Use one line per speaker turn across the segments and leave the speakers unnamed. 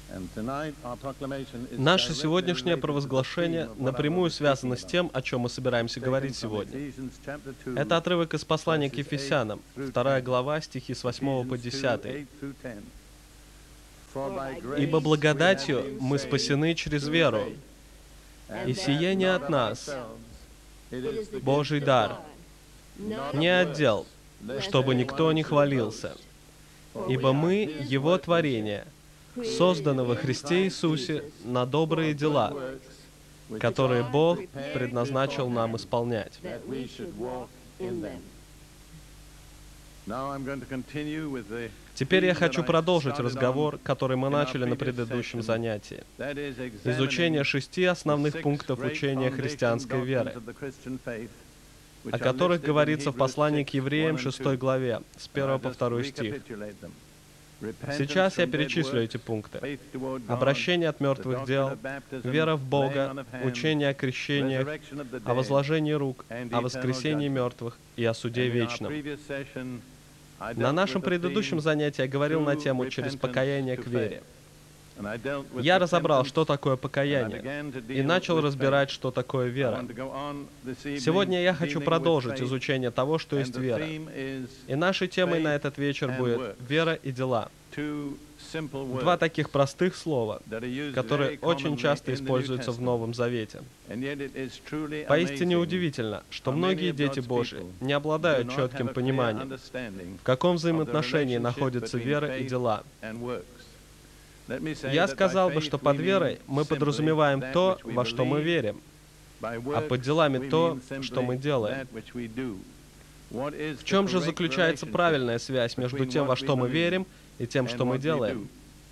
Наше сегодняшнее провозглашение напрямую связано с тем, о чем мы собираемся говорить сегодня. Это отрывок из послания к Ефесянам, 2 глава, стихи с 8 по 10. «Ибо благодатью мы спасены через веру, и сие не от нас, Божий дар, не от дел, чтобы никто не хвалился. Ибо мы Его творение, созданы во Христе Иисусе на добрые дела, которые Бог предназначил нам исполнять». Теперь я хочу продолжить разговор, который мы начали на предыдущем занятии. Изучение 6 основных пунктов учения христианской веры, о которых говорится в послании к евреям 6 главе, с 1 по 2 стих. Сейчас я перечислю эти пункты. Обращение от мертвых дел, вера в Бога, учение о крещениях, о возложении рук, о воскресении мертвых и о суде вечном. На нашем предыдущем занятии я говорил на тему «Через покаяние к вере». Я разобрал, что такое покаяние, и начал разбирать, что такое вера. Сегодня я хочу продолжить изучение того, что есть вера. И нашей темой на этот вечер будет «Вера и дела». 2 таких простых слова, которые очень часто используются в Новом Завете. Поистине удивительно, что многие дети Божьи не обладают четким пониманием, в каком взаимоотношении находятся вера и дела. Я сказал бы, что под верой мы подразумеваем то, во что мы верим, а под делами то, что мы делаем. В чем же заключается правильная связь между тем, во что мы верим, и тем, что мы делаем?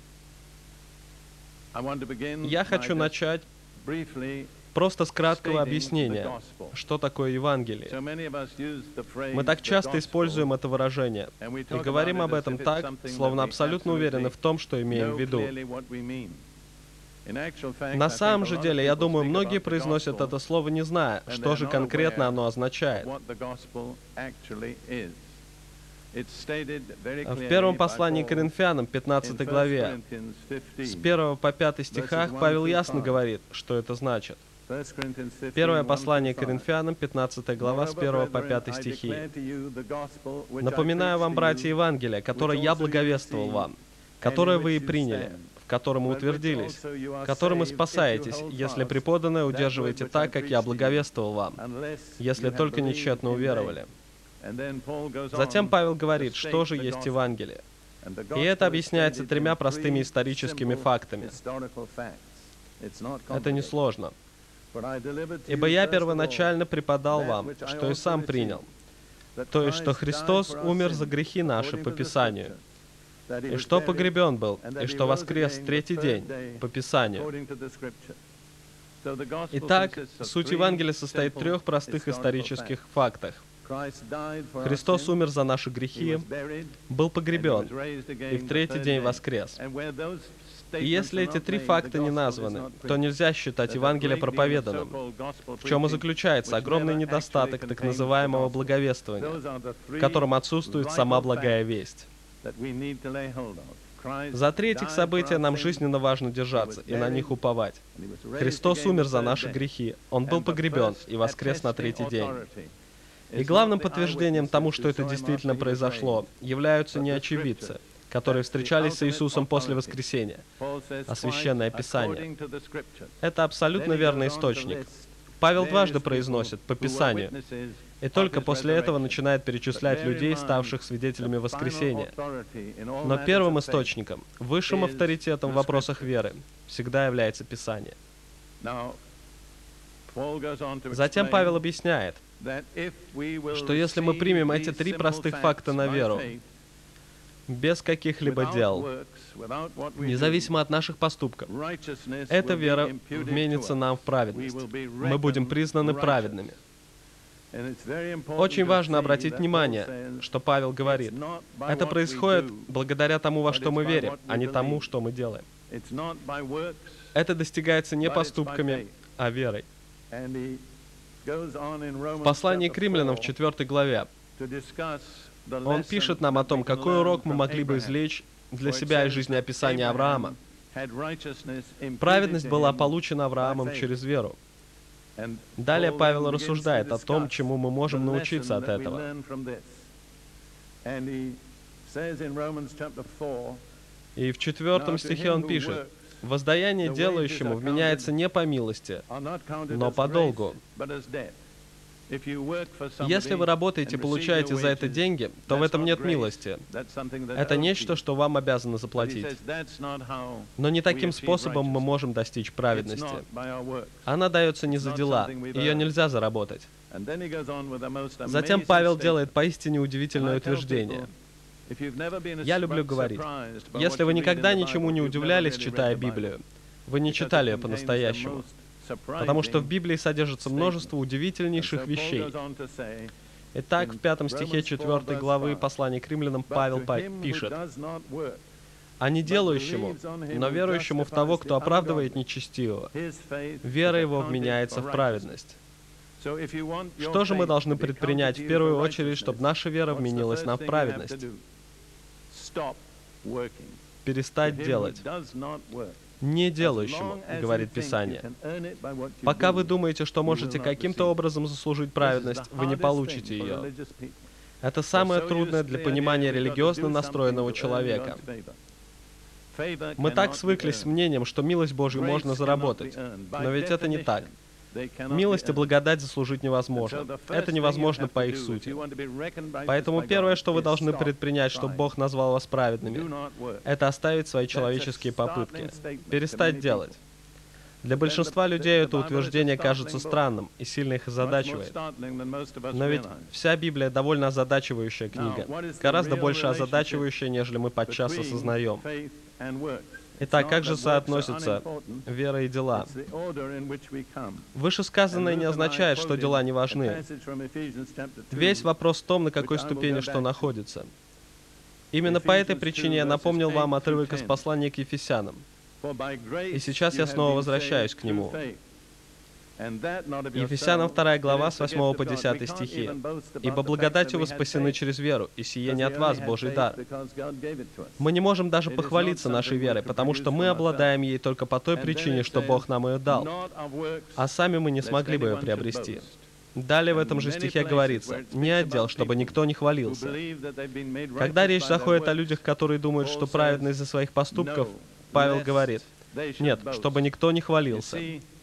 Я хочу начать просто с краткого объяснения, что такое Евангелие. Мы так часто используем это выражение и говорим об этом так, словно абсолютно уверены в том, что имеем в виду. На самом же деле, я думаю, многие произносят это слово, не зная, что же конкретно оно означает. В первом послании к Коринфянам, 15 главе, с 1 по 5 стихах, Павел ясно говорит, что это значит. Первое послание к Коринфянам, 15 глава, с 1 по 5 стихи. «Напоминаю вам, братья, Евангелие, которое я благовествовал вам, которое вы и приняли, в котором и утвердились, которым и спасаетесь, если преподанное удерживаете так, как я благовествовал вам, если только не тщетно уверовали». Затем Павел говорит, что же есть Евангелие. И это объясняется 3 простыми историческими фактами. Это несложно. «Ибо я первоначально преподал вам, что и сам принял, то есть, что Христос умер за грехи наши по Писанию, и что погребен был, и что воскрес в 3-й день по Писанию». Итак, суть Евангелия состоит в 3 простых исторических фактах. Христос умер за наши грехи, был погребен, и в 3-й день воскрес. И если эти 3 факта не названы, то нельзя считать Евангелие проповеданным, в чем и заключается огромный недостаток так называемого благовествования, в котором отсутствует сама благая весть. За 3 этих события нам жизненно важно держаться и на них уповать. Христос умер за наши грехи, Он был погребен и воскрес на 3-й день. И главным подтверждением тому, что это действительно произошло, являются не очевидцы, которые встречались с Иисусом после воскресения, а Священное Писание. Это абсолютно верный источник. Павел дважды произносит «по Писанию», и только после этого начинает перечислять людей, ставших свидетелями воскресения. Но первым источником, высшим авторитетом в вопросах веры всегда является Писание. Затем Павел объясняет, что если мы примем эти 3 простых факта на веру, без каких-либо дел, независимо от наших поступков, эта вера вменится нам в праведность. Мы будем признаны праведными. Очень важно обратить внимание, что Павел говорит. Это происходит благодаря тому, во что мы верим, а не тому, что мы делаем. Это достигается не поступками, а верой. В послании к римлянам в 4 главе он пишет нам о том, какой урок мы могли бы извлечь для себя из жизнеописания Авраама. Праведность была получена Авраамом через веру. Далее Павел рассуждает о том, чему мы можем научиться от этого. И в 4 стихе он пишет: «Воздаяние делающему вменяется не по милости, но по долгу». Если вы работаете и получаете за это деньги, то в этом нет милости. Это нечто, что вам обязаны заплатить. Но не таким способом мы можем достичь праведности. Она дается не за дела, ее нельзя заработать. Затем Павел делает поистине удивительное утверждение. Я люблю говорить, если вы никогда ничему не удивлялись, читая Библию, вы не читали ее по-настоящему. Потому что в Библии содержится множество удивительнейших вещей. Итак, в 5 стихе 4 главы послания к римлянам Павел пишет: «А не делающему, но верующему в того, кто оправдывает нечестивого, вера его вменяется в праведность». Что же мы должны предпринять в первую очередь, чтобы наша вера вменилась нам в праведность? Перестать делать. Не делающему, говорит Писание. Пока вы думаете, что можете каким-то образом заслужить праведность, вы не получите ее. Это самое трудное для понимания религиозно настроенного человека. Мы так свыклись с мнением, что милость Божью можно заработать. Но ведь это не так. Милость и благодать заслужить невозможно. Это невозможно по их сути. Поэтому первое, что вы должны предпринять, чтобы Бог назвал вас праведными, это оставить свои человеческие попытки. Перестать делать. Для большинства людей это утверждение кажется странным и сильно их озадачивает. Но ведь вся Библия довольно озадачивающая книга. Гораздо больше озадачивающая, нежели мы подчас осознаем. Итак, как же соотносятся вера и дела? Вышесказанное не означает, что дела не важны. Весь вопрос в том, на какой ступени что находится. Именно по этой причине я напомнил вам отрывок из послания к Ефесянам. И сейчас я снова возвращаюсь к нему. Ефесянам 2 глава с 8 по 10 стихи. «Ибо благодатью вы спасены через веру, и сие не от вас, Божий дар. Мы не можем даже похвалиться нашей верой, потому что мы обладаем ей только по той причине, что Бог нам ее дал, а сами мы не смогли бы ее приобрести». Далее в этом же стихе говорится: «Не от дел, чтобы никто не хвалился». Когда речь заходит о людях, которые думают, что праведны из-за своих поступков, Павел говорит: «Нет, чтобы никто не хвалился».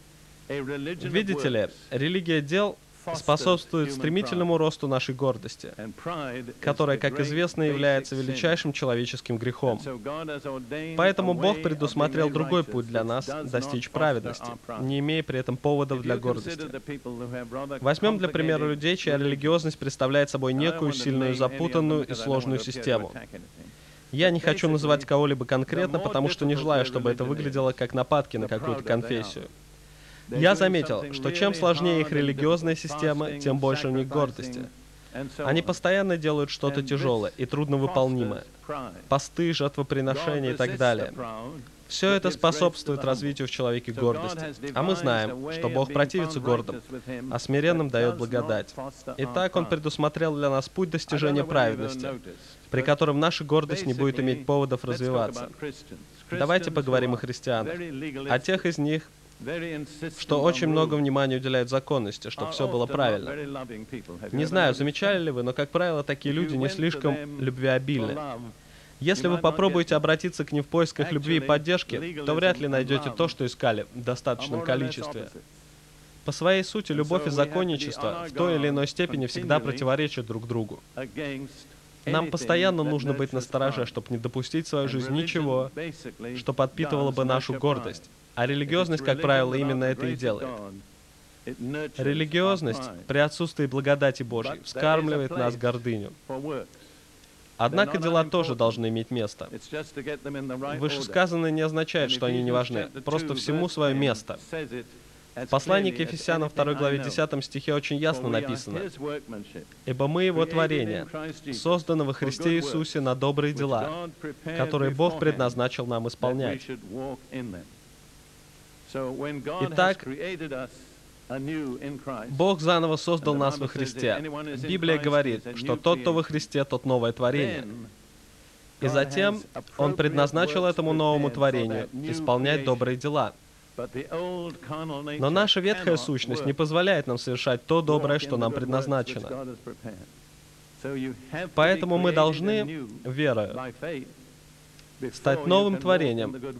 Видите ли, религия дел способствует стремительному росту нашей гордости, которая, как известно, является величайшим человеческим грехом. Поэтому Бог предусмотрел другой путь для нас достичь праведности, не имея при этом поводов для гордости. Возьмем для примера людей, чья религиозность представляет собой некую сильную, запутанную и сложную систему. Я не хочу называть кого-либо конкретно, потому что не желаю, чтобы это выглядело как нападки на какую-то конфессию. Я заметил, что чем сложнее их религиозная система, тем больше у них гордости. Они постоянно делают что-то тяжелое и трудновыполнимое. Посты, жертвоприношения и так далее. Все это способствует развитию в человеке гордости. А мы знаем, что Бог противится гордым, а смиренным дает благодать. Итак, Он предусмотрел для нас путь достижения праведности, при котором наша гордость не будет иметь поводов развиваться. Давайте поговорим о христианах, о тех из них, что очень много внимания уделяют законности, чтобы все было правильно. Не знаю, замечали ли вы, но, как правило, такие люди не слишком любвеобильны. Если вы попробуете обратиться к ним в поисках любви и поддержки, то вряд ли найдете то, что искали, в достаточном количестве. По своей сути, любовь и законничество в той или иной степени всегда противоречат друг другу. Нам постоянно нужно быть настороже, чтобы не допустить в свою жизнь ничего, что подпитывало бы нашу гордость. А религиозность, как правило, именно это и делает. Религиозность при отсутствии благодати Божьей вскармливает нас гордыню. Однако дела тоже должны иметь место. Вышесказанное не означает, что они не важны. Просто всему свое место. В послании к Ефесянам 2 главе 10 стихе очень ясно написано: «Ибо мы Его творение, созданы во Христе Иисусе на добрые дела, которые Бог предназначил нам исполнять». Итак, Бог заново создал нас во Христе. Библия говорит, что тот, кто во Христе, тот новое творение. И затем Он предназначил этому новому творению исполнять добрые дела. Но наша ветхая сущность не позволяет нам совершать то доброе, что нам предназначено. Поэтому мы должны, верою, стать новым творением,